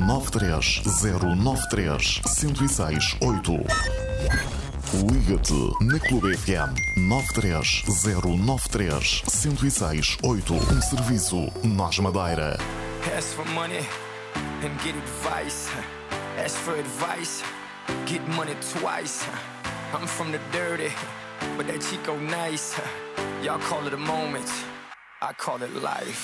93093-1068. Liga-te na Clube FM 93093-1068. Um serviço Nós Madeira. Ask for money and get advice. Ask for advice, get money twice. I'm from the dirty, but that Chico nice. Y'all call it a moment, I call it life.